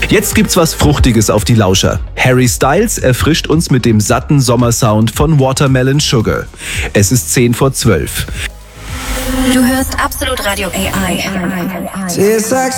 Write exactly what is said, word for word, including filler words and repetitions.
Jetzt gibt's was Fruchtiges auf die Lauscher. Harry Styles erfrischt uns mit dem satten Sommersound von Watermelon Sugar. Es ist zehn vor zwölf. Du hörst Absolut Radio A I.